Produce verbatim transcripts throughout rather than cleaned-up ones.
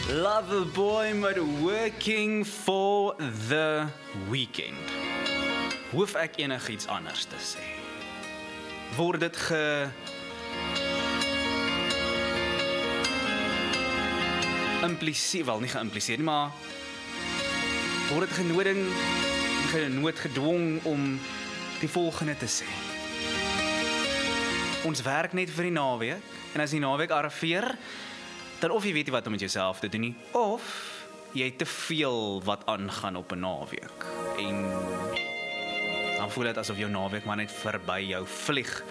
Lover boy, but working for the weekend. Hoef ek enigiets anders te sê? Word dit ge... impliseer, wel nie geïmpliseer nie, maar word dit genoding, genood gedwong om die volgende te sê. Ons werk net vir die naweek, en as die naweek arriveer, dan of jy weet nie wat om met jouself te doen nie, of jy het te veel wat aangaan op 'n naweek. En dan voel dit asof jou naweek maar net verby jou vlieg.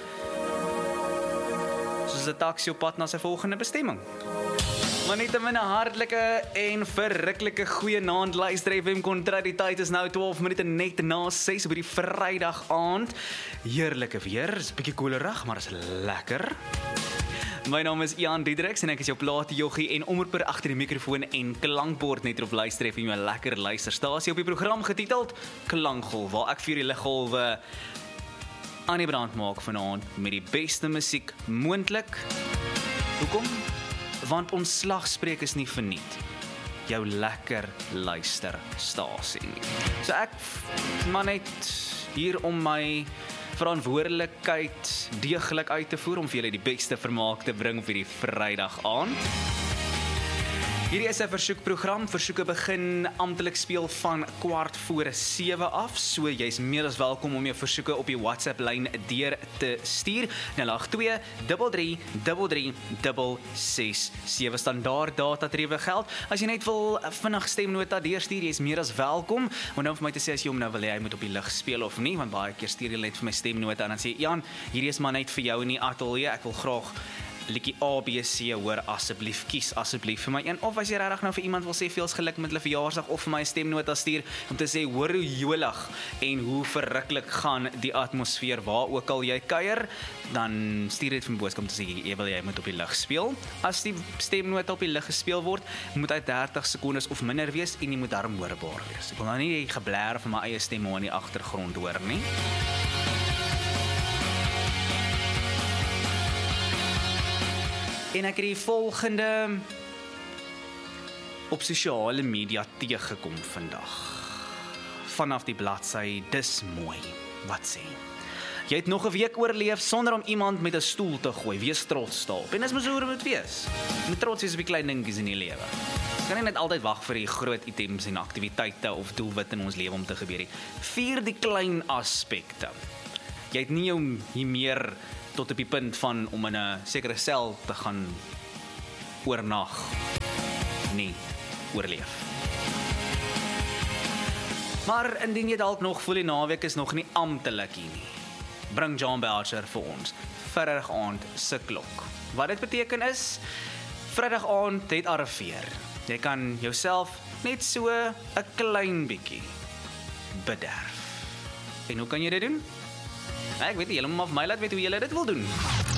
Soos 'n taxi op pad na sy volgende bestemming. Maar net 'n hartlike en verruklike goeie naand luister F M Kontra. Die tyd is nou twaalf minute net na ses op die Vrydag aand. Heerlike weer, is 'n bietjie koelerig, maar is lekker. My naam is Ian Diedriks en ek is jou plaatjoggie en omroeper agter die mikrofoon en klankbord net op luister F M, 'n lekker luisterstasie op die program getiteld Klankgolf, waar ek vir die liggolwe aan die brand maak vanaand met die beste musiek moontlik. Hoekom? Want ons slagspreuk is nie verniet. Jou lekker luisterstasie nie. So ek maar net hier om my verantwoordelikheid deeglik uit te voer om vir julle die beste vermaak te bring vir die Vrydag aand. Hierdie is 'n versoekprogram. Versoeke begin amptelik speel van kwart voor sewe af. So jy's meer as welkom om jou versoeke op die WhatsApp lyn deur te stuur. nul agt twee drie drie drie drie ses sewe standaard datatariewe geld. As jy net wil vinnig stemnota deurstuur, jy's meer as welkom. Want nou vir my te sê as jy hom nou wil hê hy moet op die lig speel of nie, want baie keer stuur jy net vir my stemnota en dan sê Jan, hierdie is maar net vir jou in die ateljee. Ek wil graag liedjie A, B, C hoor asseblief, kies asseblief vir my een, of as jy regtig nou vir iemand wil sê veels geluk met hulle verjaarsdag of vir my 'n stemnota stuur om te sê hoor hoe jolig en hoe verruklik gaan die atmosfeer waar ook al jy kuier, dan stuur dit vir my boodskap om te sê jy wil jy moet op die lig speel. As die stemnota op die lig gespeel word, moet hy dertig sekondes of minder wees en jy moet darm hoorbaar wees. Ek wil nou nie die geblaar van my eie stem in die agtergrond hoor nie. En ek het die volgende op sosiale media teëgekom vandag. Vanaf die bladsy Dis Mooi. Wat sê? Jy het nog 'n week oorleef sonder om iemand met 'n stoel te gooi. Wees trots daarop. En dis mos hoe dit moet wees. Jy moet trots wees op die klein dingetjies in die lewe. Jy kan nie net altyd wag vir die groot items en aktiwiteite of doelwitte in ons lewe om te gebeur nie. Vier die klein aspekte. Jy het nie jou hier meer tot op die punt van om in 'n sekere sel te gaan oornag. Nee, oorleef. Maar indien jy dalk nog voel die naweek is nog nie amptelik hier nie, bring John Belcher vir ons Vrydag aand se klok. Wat dit beteken is, Vrydag aand het arriveer. Jy kan jouself net so 'n klein bietjie bederf. En hoe kan jy dit doen? Ek weet nie, julle moet maar vir my laat weet hoe julle dit wil doen.